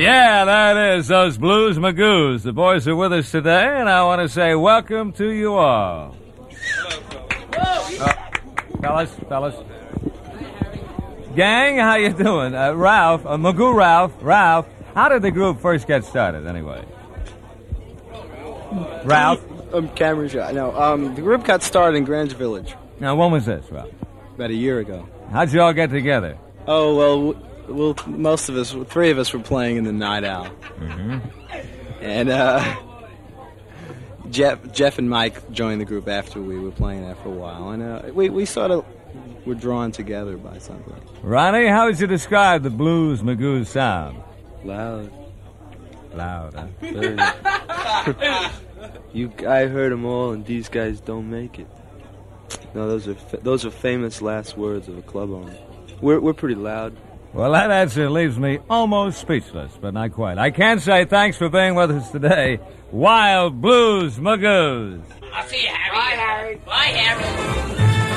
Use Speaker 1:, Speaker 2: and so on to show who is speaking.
Speaker 1: Yeah, that is those Blues Magoos. The boys are with us today, and I want to say welcome to you all. Fellas. Gang, how you doing? Ralph, Magoo Ralph. How did the group first get started, anyway? Ralph?
Speaker 2: Cameron Shot. No, the group got started in Greenwich Village.
Speaker 1: Now, when was this, Ralph?
Speaker 2: About a year ago.
Speaker 1: How'd you all get together?
Speaker 2: Oh, well, most of us, three of us were playing in the Night Owl.
Speaker 1: Mm-hmm.
Speaker 2: And, Jeff and Mike joined the group after we were playing there for a while. And, we sort of were drawn together by something.
Speaker 1: Ronnie, how would you describe the Blues Magoos sound?
Speaker 3: Loud,
Speaker 1: huh?
Speaker 3: very. I heard them all, and these guys don't make it. No, those are famous last words of a club owner. We're pretty loud.
Speaker 1: Well, that answer leaves me almost speechless, but not quite. I can say thanks for being with us today, Wild Blues Magoos.
Speaker 4: I'll see you, Harry. Bye, Harry. Bye, Harry.